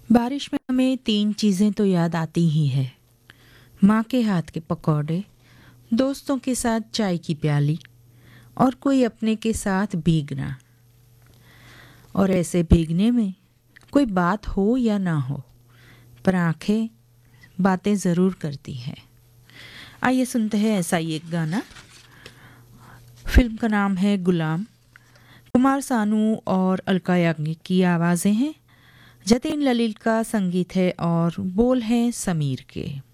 बारिश में हमें तीन चीज़ें तो याद आती ही है। माँ के हाथ के पकौड़े, दोस्तों के साथ चाय की प्याली और कोई अपने के साथ भीगना। और ऐसे भीगने में कोई बात हो या ना हो, पर आंखें बातें ज़रूर करती हैं। आइए सुनते हैं ऐसा ही एक गाना। फिल्म का नाम है गुलाम। कुमार सानू और अलका याग्निक की आवाज़ें हैं। जतिन ललित का संगीत है और बोल हैं समीर के।